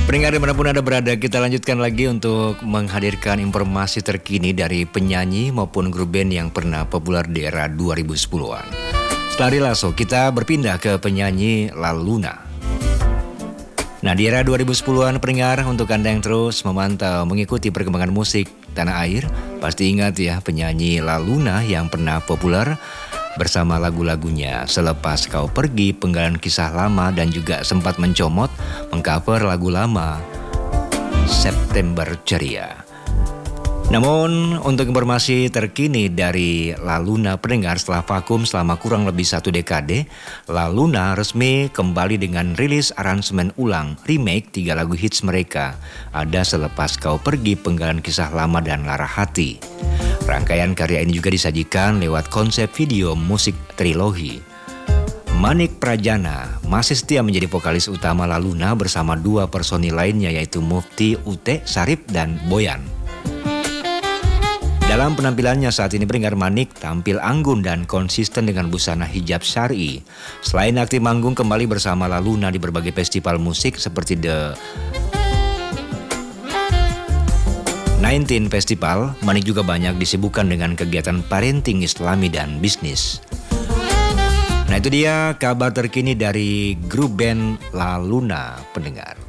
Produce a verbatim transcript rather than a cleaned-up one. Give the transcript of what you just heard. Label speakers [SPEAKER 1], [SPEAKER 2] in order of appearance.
[SPEAKER 1] Pendengar dimanapun Anda berada, kita lanjutkan lagi untuk menghadirkan informasi terkini dari penyanyi maupun grup band yang pernah populer di era dua ribu sepuluhan. Setelah Rilaso, kita berpindah ke penyanyi La Luna. Nah, di era dua ribu sepuluhan pendengar, untuk Anda yang terus memantau mengikuti perkembangan musik tanah air, pasti ingat ya penyanyi La Luna yang pernah populer bersama lagu-lagunya Selepas Kau Pergi, Penggalan Kisah Lama, dan juga sempat mencomot mengcover lagu lama September Ceria. Namun untuk informasi terkini dari La Luna pendengar, setelah vakum selama kurang lebih satu dekade, La Luna resmi kembali dengan rilis aransemen ulang remake tiga lagu hits mereka. Ada Selepas Kau Pergi, Penggalan Kisah Lama, dan Lara Hati. Rangkaian karya ini juga disajikan lewat konsep video musik trilogi. Manik Prajana masih setia menjadi vokalis utama La Luna bersama dua personil lainnya, yaitu Mufti Ute Sarip dan Boyan. Dalam penampilannya saat ini pendengar, Manik tampil anggun dan konsisten dengan busana hijab syar'i. Selain aktif manggung kembali bersama La Luna di berbagai festival musik seperti The sembilan belas Festival, Manik juga banyak disibukkan dengan kegiatan parenting Islami dan bisnis. Nah, itu dia kabar terkini dari grup band La Luna pendengar.